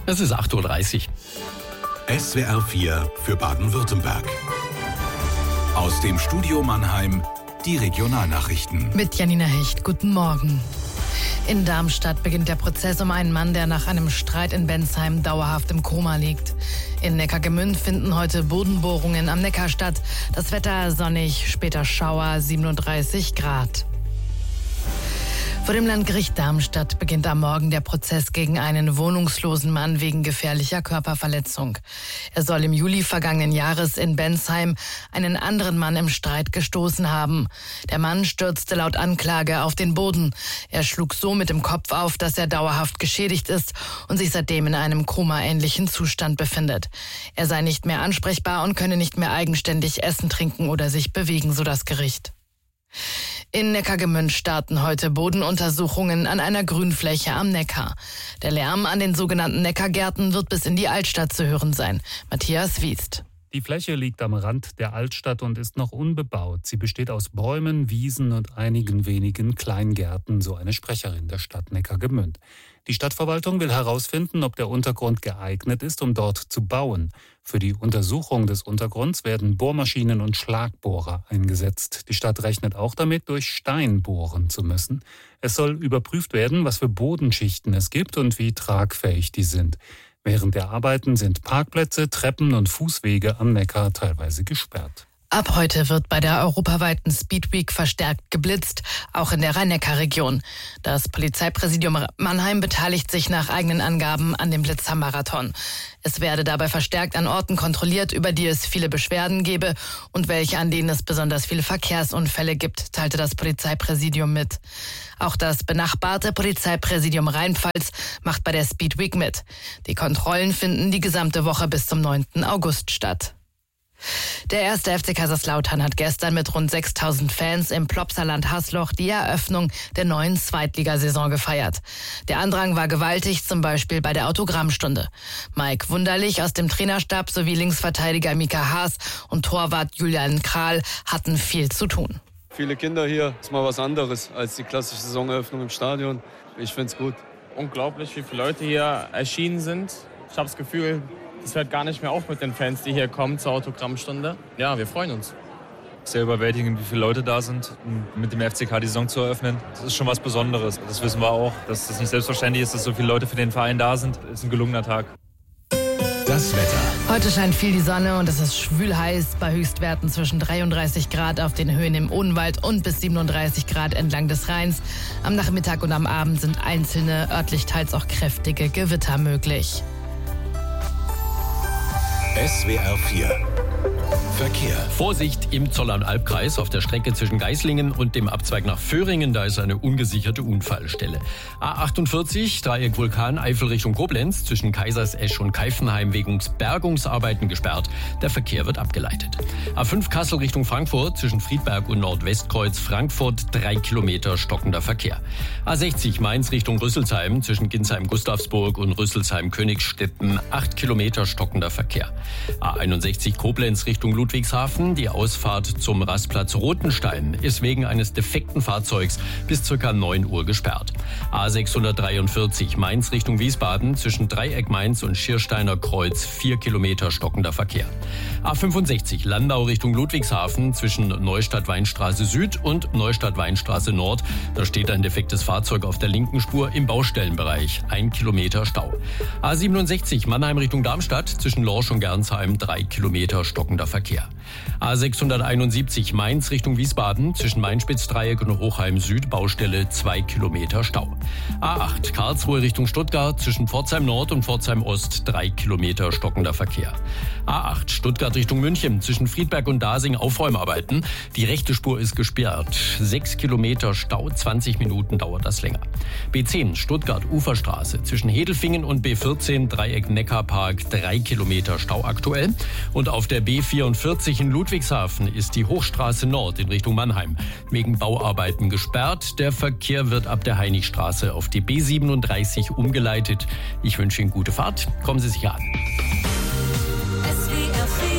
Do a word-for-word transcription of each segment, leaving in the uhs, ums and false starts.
Es ist acht Uhr dreißig. S W R vier für Baden-Württemberg. Aus dem Studio Mannheim die Regionalnachrichten. Mit Janina Hecht, guten Morgen. In Darmstadt beginnt der Prozess um einen Mann, der nach einem Streit in Bensheim dauerhaft im Koma liegt. In Neckargemünd finden heute Bodenbohrungen am Neckar statt. Das Wetter sonnig, später Schauer, siebenunddreißig Grad. Vor dem Landgericht Darmstadt beginnt am Morgen der Prozess gegen einen wohnungslosen Mann wegen gefährlicher Körperverletzung. Er soll im Juli vergangenen Jahres in Bensheim einen anderen Mann im Streit gestoßen haben. Der Mann stürzte laut Anklage auf den Boden. Er schlug so mit dem Kopf auf, dass er dauerhaft geschädigt ist und sich seitdem in einem Koma-ähnlichen Zustand befindet. Er sei nicht mehr ansprechbar und könne nicht mehr eigenständig essen, trinken oder sich bewegen, so das Gericht. In Neckargemünd starten heute Bodenuntersuchungen an einer Grünfläche am Neckar. Der Lärm an den sogenannten Neckargärten wird bis in die Altstadt zu hören sein. Matthias Wiest. Die Fläche liegt am Rand der Altstadt und ist noch unbebaut. Sie besteht aus Bäumen, Wiesen und einigen wenigen Kleingärten, so eine Sprecherin der Stadt Neckargemünd. Die Stadtverwaltung will herausfinden, ob der Untergrund geeignet ist, um dort zu bauen. Für die Untersuchung des Untergrunds werden Bohrmaschinen und Schlagbohrer eingesetzt. Die Stadt rechnet auch damit, durch Stein bohren zu müssen. Es soll überprüft werden, was für Bodenschichten es gibt und wie tragfähig die sind. Während der Arbeiten sind Parkplätze, Treppen und Fußwege am Neckar teilweise gesperrt. Ab heute wird bei der europaweiten Speedweek verstärkt geblitzt, auch in der Rhein-Neckar-Region. Das Polizeipräsidium Mannheim beteiligt sich nach eigenen Angaben an dem Blitzermarathon. Es werde dabei verstärkt an Orten kontrolliert, über die es viele Beschwerden gebe und welche, an denen es besonders viele Verkehrsunfälle gibt, teilte das Polizeipräsidium mit. Auch das benachbarte Polizeipräsidium Rheinpfalz macht bei der Speedweek mit. Die Kontrollen finden die gesamte Woche bis zum neunten August statt. Der erste F C Kaiserslautern hat gestern mit rund sechstausend Fans im Plopsaland Hasloch die Eröffnung der neuen Zweitligasaison gefeiert. Der Andrang war gewaltig, zum Beispiel bei der Autogrammstunde. Mike Wunderlich aus dem Trainerstab sowie Linksverteidiger Mika Haas und Torwart Julian Kral hatten viel zu tun. Viele Kinder hier, ist mal was anderes als die klassische Saisoneröffnung im Stadion. Ich finde es gut. Unglaublich, wie viele Leute hier erschienen sind. Ich habe das Gefühl, es hört gar nicht mehr auf mit den Fans, die hier kommen zur Autogrammstunde. Ja, wir freuen uns. Sehr überwältigend, wie viele Leute da sind, um mit dem F C K die Saison zu eröffnen. Das ist schon was Besonderes. Das wissen wir auch, dass das nicht selbstverständlich ist, dass so viele Leute für den Verein da sind. Das ist ein gelungener Tag. Das Wetter. Heute scheint viel die Sonne und es ist schwül heiß bei Höchstwerten zwischen dreiunddreißig Grad auf den Höhen im Odenwald und bis siebenunddreißig Grad entlang des Rheins. Am Nachmittag und am Abend sind einzelne, örtlich teils auch kräftige Gewitter möglich. S W R vier Verkehr. Vorsicht im Zollern-Albkreis auf der Strecke zwischen Geislingen und dem Abzweig nach Föhringen. Da ist eine ungesicherte Unfallstelle. A achtundvierzig, Dreieck Vulkan, Eifel Richtung Koblenz, zwischen Kaisersesch und Keifenheim wegen Bergungsarbeiten gesperrt. Der Verkehr wird abgeleitet. A fünf Kassel Richtung Frankfurt, zwischen Friedberg und Nordwestkreuz Frankfurt, drei Kilometer stockender Verkehr. A sechzig Mainz Richtung Rüsselsheim, zwischen Ginsheim-Gustavsburg und Rüsselsheim-Königsstetten, acht Kilometer stockender Verkehr. A einundsechzig Koblenz Richtung Ludwigshafen, die Ausfahrt zum Rastplatz Rotenstein ist wegen eines defekten Fahrzeugs bis ca. neun Uhr gesperrt. A sechshundertdreiundvierzig Mainz Richtung Wiesbaden, zwischen Dreieck Mainz und Schiersteiner Kreuz, vier Kilometer stockender Verkehr. A fünfundsechzig Landau Richtung Ludwigshafen, zwischen Neustadt-Weinstraße Süd und Neustadt-Weinstraße Nord. Da steht ein defektes Fahrzeug auf der linken Spur im Baustellenbereich, ein Kilometer Stau. A siebenundsechzig Mannheim Richtung Darmstadt, zwischen Lorsch und Gernsheim, drei Kilometer stockender Verkehr. A sechshunderteinundsiebzig Mainz Richtung Wiesbaden, zwischen Mainspitzdreieck und Hochheim Süd, Baustelle, zwei Kilometer Stau. A acht Karlsruhe Richtung Stuttgart, zwischen Pforzheim Nord und Pforzheim Ost, drei Kilometer stockender Verkehr. A acht Stuttgart Richtung München, zwischen Friedberg und Dasing Aufräumarbeiten. Die rechte Spur ist gesperrt. sechs Kilometer Stau, zwanzig Minuten dauert das länger. B zehn Stuttgart Uferstraße, zwischen Hedelfingen und B vierzehn Dreieck Neckarpark, drei Kilometer Stau aktuell. Und auf der B vierundvierzig in Ludwigshafen ist die Hochstraße Nord in Richtung Mannheim wegen Bauarbeiten gesperrt. Der Verkehr wird ab der Heiligstraße auf die B siebenunddreißig umgeleitet. Ich wünsche Ihnen gute Fahrt. Kommen Sie sicher an. S W R vier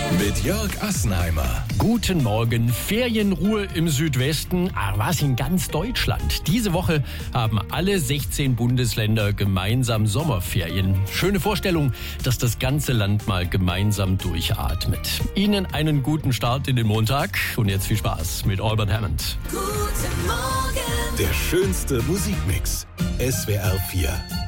Mit Jörg Assenheimer. Guten Morgen. Ferienruhe im Südwesten, aber was in ganz Deutschland. Diese Woche haben alle sechzehn Bundesländer gemeinsam Sommerferien. Schöne Vorstellung, dass das ganze Land mal gemeinsam durchatmet. Ihnen einen guten Start in den Montag und jetzt viel Spaß mit Albert Hammond. Guten Morgen. Der schönste Musikmix. S W R vier.